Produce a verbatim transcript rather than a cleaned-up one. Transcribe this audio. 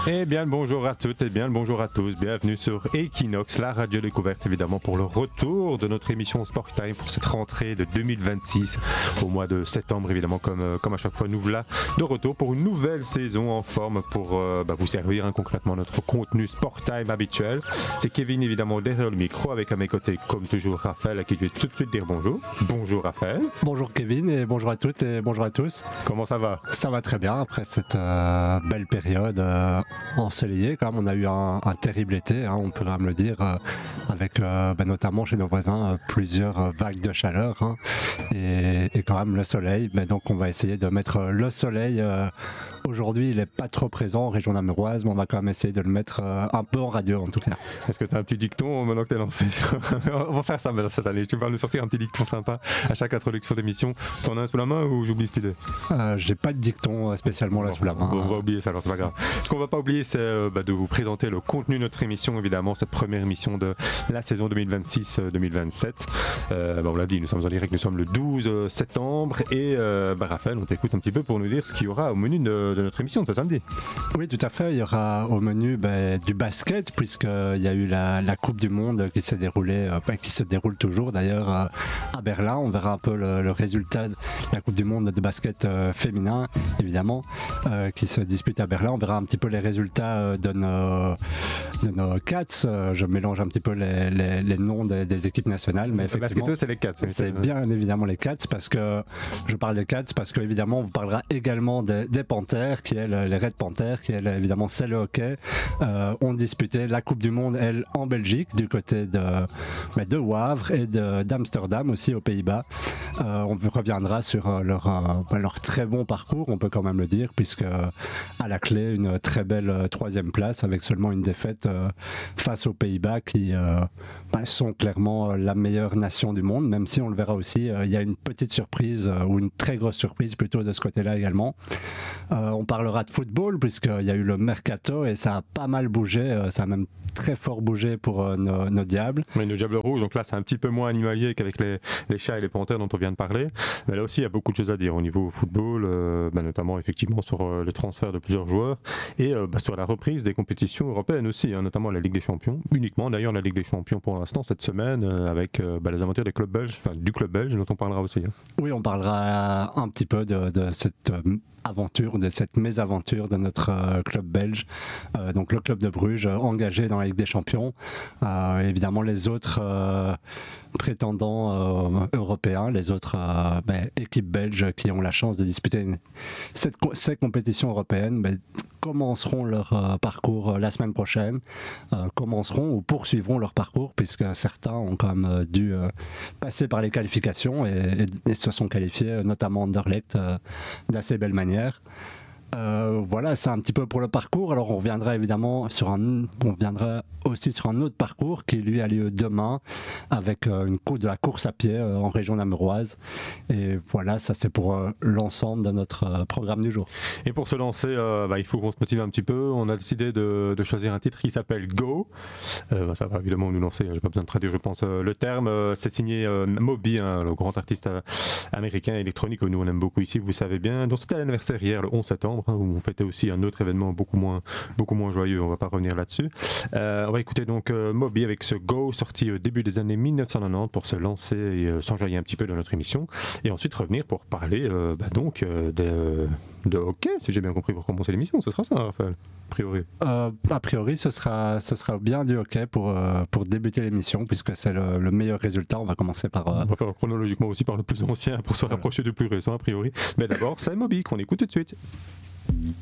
Eh bien, le bonjour à toutes et bien le bonjour à tous. Bienvenue sur Equinox, la radio découverte évidemment pour le retour de notre émission Sport Time pour cette rentrée de deux mille vingt-six au mois de septembre évidemment comme, comme à chaque fois nous voilà de retour pour une nouvelle saison en forme pour euh, bah, vous servir hein, concrètement notre contenu Sport Time habituel. C'est Kevin évidemment derrière le micro avec à mes côtés comme toujours Raphaël à qui je vais tout de suite dire bonjour. Bonjour Raphaël. Bonjour Kevin et bonjour à toutes et bonjour à tous. Comment ça va? Ça va très bien après cette euh, belle période euh, ensoleillée. Quand même, on a eu un, un terrible été, hein, on peut quand même le dire, euh, avec euh, bah, notamment chez nos voisins euh, plusieurs euh, vagues de chaleur hein, et, et quand même le soleil. Mais donc on va essayer de mettre le soleil. Euh, aujourd'hui, il n'est pas trop présent en région namuroise, mais on va quand même essayer de le mettre euh, un peu en radio en tout cas. Est-ce que tu as un petit dicton maintenant que tu es lancé? On va faire ça maintenant cette année. Tu vas nous sortir un petit dicton sympa à chaque introduction d'émission. Tu en as un sous la main ou j'oublie cette idée? euh, J'ai pas de dicton spécialement là bon, sous la main. On va oublier ça alors, c'est pas grave. Ce qu'on va pas oublier, c'est euh, bah, de vous présenter le contenu de notre émission, évidemment, cette première émission de la saison deux mille vingt-six deux mille vingt-sept. Euh, bah, on l'a dit, nous sommes en direct, nous sommes le douze septembre et euh, bah, Raphaël, on t'écoute un petit peu pour nous dire ce qu'il y aura au menu de, de notre émission de ce samedi. Oui, tout à fait. Il y aura au menu bah, du basket, puisqu'il y a eu la, la Coupe du Monde qui s'est déroulée, euh, bah, qui se déroule toujours d'ailleurs euh, à Berlin. On verra un peu le, le résultat de la Coupe du Monde de basket euh, féminin, évidemment, euh, qui se dispute à Berlin. On verra un petit peu les résultats euh, de nos, de nos Cats. Euh, je mélange un petit peu les, les, les noms des, des équipes nationales, mais effectivement, c'est les Cats. C'est bien évidemment les Cats, parce que je parle des Cats parce que évidemment on vous parlera également des, des Panthers, qui est le, les Red Panthers, qui est le, évidemment c'est le hockey. Euh, ont disputé la Coupe du Monde, elle, en Belgique, du côté de, mais de Wavre et de, d'Amsterdam aussi aux Pays-Bas. Euh, on reviendra sur leur, euh, leur très bon parcours, on peut quand même le dire, puisque à la clé une très belle euh, troisième place avec seulement une défaite euh, face aux Pays-Bas qui euh, bah, sont clairement euh, la meilleure nation du monde, même si on le verra aussi, euh, il y a une petite surprise euh, ou une très grosse surprise plutôt de ce côté-là également. Euh, on parlera de football puisqu'il y a eu le mercato et ça a pas mal bougé, euh, ça a même très fort bougé pour euh, nos, nos diables. Oui, nos diables rouges, donc là c'est un petit peu moins animalier qu'avec les, les chats et les panthères dont on vient de parler, mais là aussi il y a beaucoup de choses à dire au niveau football, euh, bah, notamment effectivement sur euh, le transfert de plusieurs joueurs et euh, bah, sur la reprise des compétitions européennes aussi, hein, notamment la Ligue des Champions, uniquement d'ailleurs la Ligue des Champions pour l'instant cette semaine euh, avec euh, bah, les aventures des clubs belges, enfin du club belge dont on parlera aussi. Hein. Oui, on parlera un petit peu de, de cette euh, aventure, de cette mésaventure de notre euh, club belge, euh, donc le club de Bruges euh, engagé dans la Ligue des Champions. Euh, évidemment les autres euh, prétendants euh, européens, les autres euh, ben, équipes belges qui ont la chance de disputer une, cette, ces compétitions européennes ben, commenceront leur euh, parcours euh, la semaine prochaine, euh, commenceront ou poursuivront leur parcours puisque certains ont quand même euh, dû euh, passer par les qualifications et, et, et se sont qualifiés, notamment Anderlecht, euh, d'assez belle manière. Euh, voilà, c'est un petit peu pour le parcours. Alors on reviendra évidemment sur un, on reviendra aussi sur un autre parcours qui lui a lieu demain avec euh, une course de la course à pied euh, en région namuroise. Et voilà, ça c'est pour euh, l'ensemble de notre euh, programme du jour. Et pour se lancer, euh, bah, il faut qu'on se motive un petit peu. On a décidé de, de choisir un titre qui s'appelle Go. Euh, bah, ça va évidemment nous lancer. J'ai pas besoin de traduire, je pense. Euh, le terme, euh, c'est signé euh, Moby, hein, le grand artiste euh, américain électronique que nous on aime beaucoup ici. Vous savez bien. Donc c'était l'anniversaire hier, le onze septembre. Où on fêtait aussi un autre événement beaucoup moins, beaucoup moins joyeux, on va pas revenir là-dessus. Euh, on va écouter donc euh, Moby avec ce Go sorti au début des années mille neuf cent quatre-vingt-dix pour se lancer et euh, s'enjailler un petit peu de notre émission et ensuite revenir pour parler euh, bah donc euh, de, de hockey, si j'ai bien compris, pour commencer l'émission. Ce sera ça, Raphaël, a priori. Euh, a priori, ce sera, ce sera bien du hockey pour, euh, pour débuter l'émission puisque c'est le, le meilleur résultat. On va commencer par... Euh... On va faire chronologiquement aussi par le plus ancien pour se rapprocher du plus récent, a priori. Mais d'abord, c'est Moby qu'on écoute tout de suite.